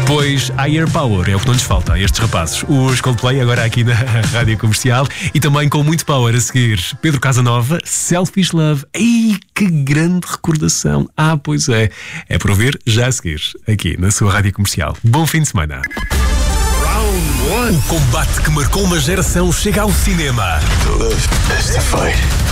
Pois Higher Power é o que não lhes falta a estes rapazes. Os Coldplay agora aqui na Rádio Comercial e também com muito power a seguir. Pedro Casanova, Selfish Love. Ei, que grande recordação. Pois é. É para ouvir já a seguir, aqui na sua Rádio Comercial. Bom fim de semana. O combate que marcou uma geração chega ao cinema. To live is to fight.